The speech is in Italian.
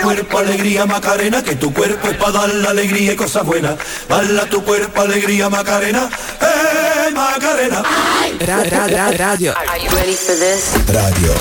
cuerpo alegría Macarena, que tu cuerpo es para dar la alegría y cosas buenas. Baila tu cuerpo alegría Macarena, Macarena. Radio. Are you ready for this? Radio